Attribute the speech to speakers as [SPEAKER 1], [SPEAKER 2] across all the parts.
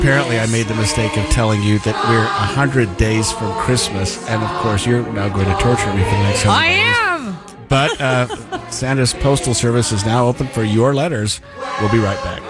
[SPEAKER 1] Apparently, I made the mistake of telling you that we're 100 days from Christmas, and of course, you're now going to torture me for the next 100 days.
[SPEAKER 2] I am!
[SPEAKER 1] But Santa's Postal Service is now open for your letters. We'll be right back.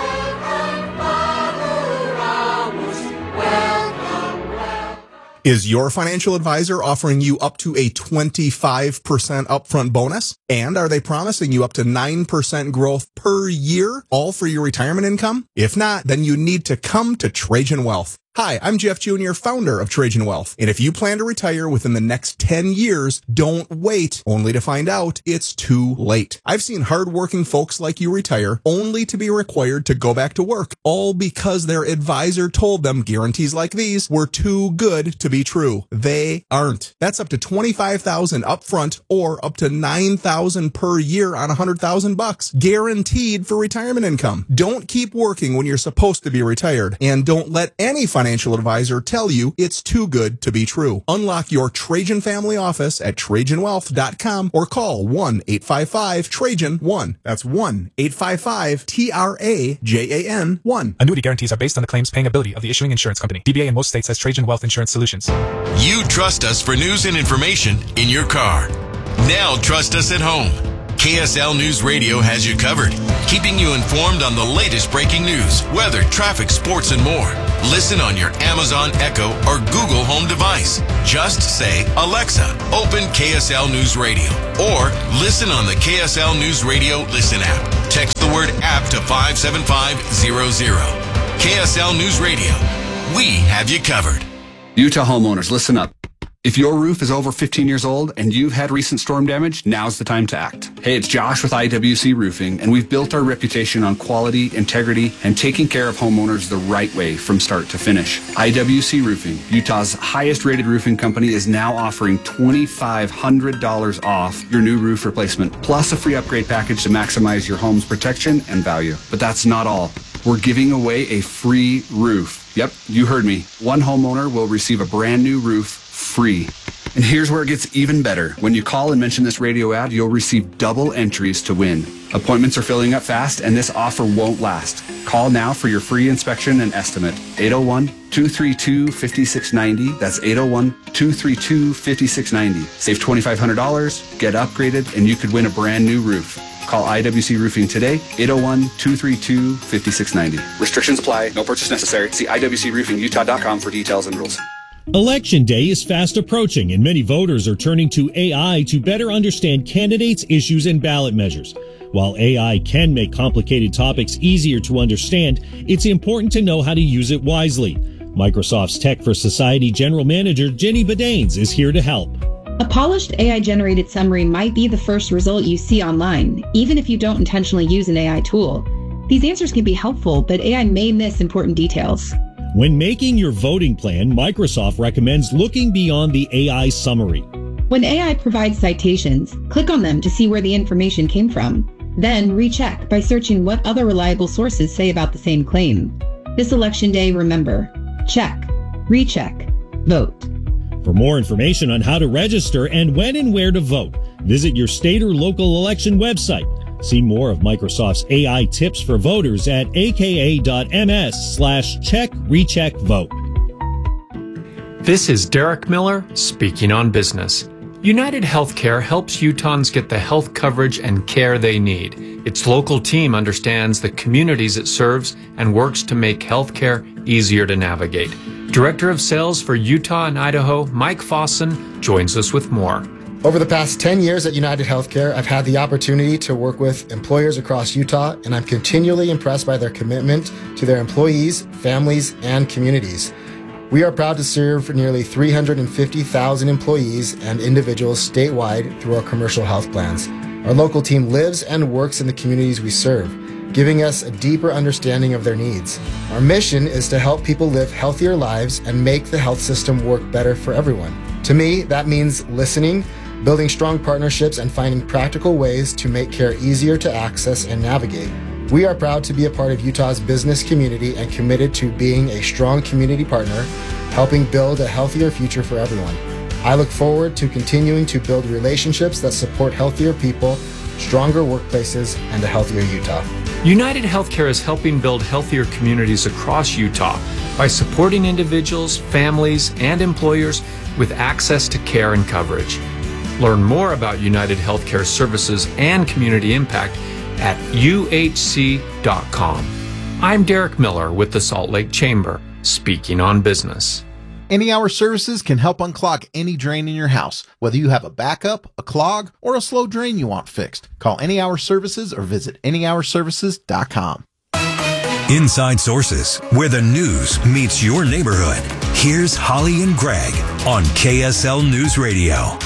[SPEAKER 3] Is your financial advisor offering you up to a 25% upfront bonus? And are they promising you up to 9% growth per year, all for your retirement income? If not, then you need to come to Trajan Wealth. Hi, I'm Jeff Jr., founder of Trajan Wealth. And if you plan to retire within the next 10 years, don't wait only to find out it's too late. I've seen hardworking folks like you retire only to be required to go back to work, all because their advisor told them guarantees like these were too good to be true. They aren't. That's up to $25,000 upfront or up to $9,000 per year on $100,000, guaranteed for retirement income. Don't keep working when you're supposed to be retired, and don't let any financial advisor tell you it's too good to be true. Unlock your Trajan family office at TrajanWealth.com or call 1-855-TRAJAN-1. That's 1-855-TRAJAN-1.
[SPEAKER 4] Annuity guarantees are based on the claims paying ability of the issuing insurance company. DBA in most states has Trajan Wealth Insurance Solutions.
[SPEAKER 5] You trust us for news and information in your car. Now trust us at home. KSL News Radio has you covered, keeping you informed on the latest breaking news, weather, traffic, sports, and more. Listen on your Amazon Echo or Google Home device. Just say, Alexa, open KSL News Radio, or listen on the KSL News Radio Listen app. Text the word app to 57500. KSL News Radio. We have you covered.
[SPEAKER 6] Utah homeowners, listen up. If your roof is over 15 years old and you've had recent storm damage, now's the time to act. Hey, it's Josh with IWC Roofing, and we've built our reputation on quality, integrity, and taking care of homeowners the right way from start to finish. IWC Roofing, Utah's highest rated roofing company, is now offering $2,500 off your new roof replacement, plus a free upgrade package to maximize your home's protection and value. But that's not all. We're giving away a free roof. Yep, you heard me. One homeowner will receive a brand new roof free. And here's where it gets even better. When you call and mention this radio ad, you'll receive double entries to win. Appointments are filling up fast, and this offer won't last. Call now for your free inspection and estimate. 801-232-5690. That's 801-232-5690. Save $2,500, get upgraded, and you could win a brand new roof. Call IWC Roofing today, 801-232-5690. Restrictions apply. No purchase necessary. See IWCRoofingUtah.com for details and rules.
[SPEAKER 7] Election day is fast approaching, and many voters are turning to AI to better understand candidates, issues, and ballot measures. While AI can make complicated topics easier to understand, it's important to know how to use it wisely. Microsoft's Tech for Society General Manager Jenny Badanes is here to help.
[SPEAKER 8] A polished AI-generated summary might be the first result you see online, even if you don't intentionally use an AI tool. These answers can be helpful, but AI may miss important details.
[SPEAKER 7] When making your voting plan, Microsoft recommends looking beyond the AI summary.
[SPEAKER 8] When AI provides citations, click on them to see where the information came from. Then recheck by searching what other reliable sources say about the same claim. This election day, remember, check, recheck, vote.
[SPEAKER 7] For more information on how to register and when and where to vote, visit your state or local election website. See more of Microsoft's AI tips for voters at aka.ms/check-recheck-vote.
[SPEAKER 9] This is Derek Miller speaking on business. United Healthcare helps Utahns get the health coverage and care they need. Its local team understands the communities it serves and works to make healthcare easier to navigate. Director of Sales for Utah and Idaho, Mike Fossen, joins us with more.
[SPEAKER 10] Over the past 10 years at United Healthcare, I've had the opportunity to work with employers across Utah, and I'm continually impressed by their commitment to their employees, families, and communities. We are proud to serve nearly 350,000 employees and individuals statewide through our commercial health plans. Our local team lives and works in the communities we serve, giving us a deeper understanding of their needs. Our mission is to help people live healthier lives and make the health system work better for everyone. To me, that means listening, building strong partnerships, and finding practical ways to make care easier to access and navigate. We are proud to be a part of Utah's business community and committed to being a strong community partner, helping build a healthier future for everyone. I look forward to continuing to build relationships that support healthier people, stronger workplaces, and a healthier Utah.
[SPEAKER 9] United Healthcare is helping build healthier communities across Utah by supporting individuals, families, and employers with access to care and coverage. Learn more about United Healthcare services and community impact at uhc.com. I'm Derek Miller with the Salt Lake Chamber, speaking on business.
[SPEAKER 2] Any Hour Services can help unclog any drain in your house, whether you have a backup, a clog, or a slow drain you want fixed. Call Any Hour Services or visit anyhourservices.com.
[SPEAKER 11] Inside Sources, where the news meets your neighborhood. Here's Holly and Greg on KSL News Radio.